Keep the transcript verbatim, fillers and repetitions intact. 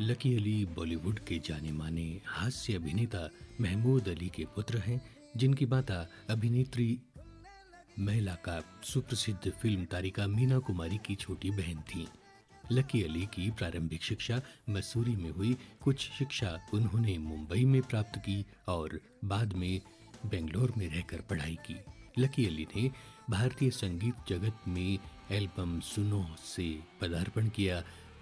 Lucky Ali Bollywood के जाने माने हास्य अभिनेता महमूद अली के पुत्र हैं, जिनकी माता अभिनेत्री महिला का सुप्रसिद्ध फिल्म तारिका मीना कुमारी की छोटी बहन थी। लकी अली की प्रारंभिक शिक्षा मसूरी में हुई। कुछ शिक्षा उन्होंने मुंबई में प्राप्त की और बाद में बेंगलोर में रहकर पढ़ाई की। लकी अली ने भारतीय संगीत जगत में एल्बम सुनो से पदार्पण किया